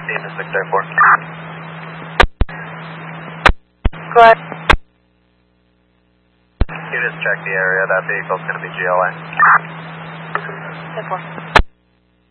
16 to 604. Go ahead. You just check the area. That vehicle's going to be GLA. 10-4.